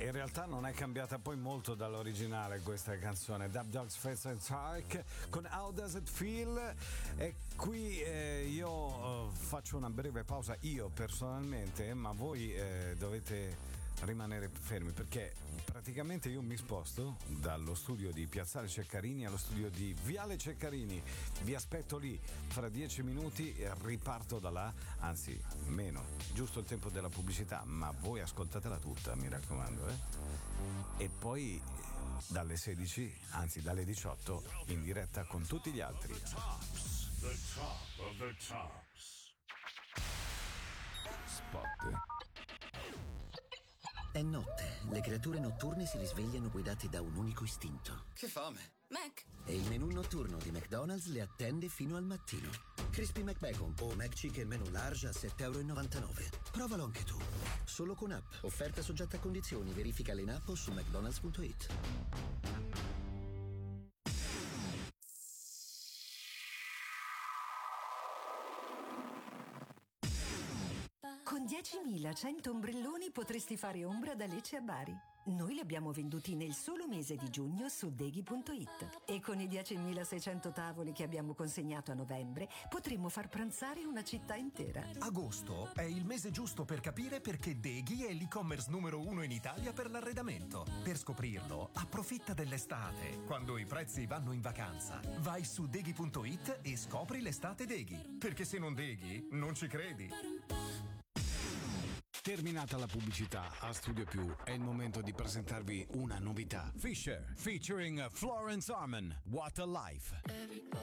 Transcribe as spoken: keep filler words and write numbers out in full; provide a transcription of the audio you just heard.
in realtà non è cambiata poi molto dall'originale questa canzone. Dub Dogs Face and Tark con How Does It Feel. E qui eh, io eh, faccio una breve pausa io personalmente, ma voi eh, dovete rimanere fermi, perché praticamente io mi sposto dallo studio di Piazzale Ceccarini allo studio di Viale Ceccarini. Vi aspetto lì fra dieci minuti e riparto da là, anzi meno, giusto il tempo della pubblicità, ma voi ascoltatela tutta, mi raccomando, eh? E poi dalle sedici, anzi dalle diciotto, in diretta con tutti gli altri. The top of the tops. Spot. È notte, le creature notturne si risvegliano guidate da un unico istinto. Che fame! Mac! E il menù notturno di McDonald's le attende fino al mattino. Crispy McBacon o McChicken menù large a sette e novantanove euro. Provalo anche tu. Solo con app. Offerta soggetta a condizioni. Verificale in app o su mcdonalds punto it. Con diecimilacento ombrelloni potresti fare ombra da Lecce a Bari. Noi li abbiamo venduti nel solo mese di giugno su deghi punto it. E con i diecimilaseicento tavoli che abbiamo consegnato a novembre potremmo far pranzare una città intera. Agosto è il mese giusto per capire perché Deghi è l'e-commerce numero uno in Italia per l'arredamento. Per scoprirlo, approfitta dell'estate, quando i prezzi vanno in vacanza. Vai su deghi punto it e scopri l'estate Deghi. Perché se non Deghi, non ci credi. Terminata la pubblicità, a Studio Più è il momento di presentarvi una novità. Fisher featuring Florence Arman, What a Life. Everybody